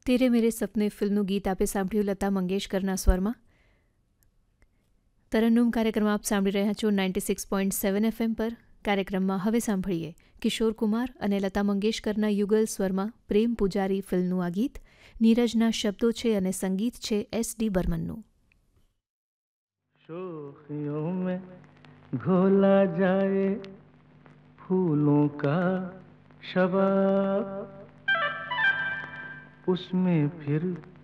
તેરે મેરે સપને ફિલ્મનું ગીત આપે સાંભળ્યું લતા મંગેશકરના સ્વરમાં. તરન્નુમ કાર્યક્રમ આપ સાંભળી રહ્યા છો 96.7 FM પર. કાર્યક્રમમાં હવે સાંભળીએ કિશોર કુમાર અને લતા મંગેશકરના યુગલ સ્વરમાં પ્રેમ પૂજારી ફિલ્મનું આ ગીત. નીરજના શબ્દો છે અને સંગીત છે S.D. બર્મનનું. शोखियों में घोला जाए फूलों का शबाब, उसमें फिर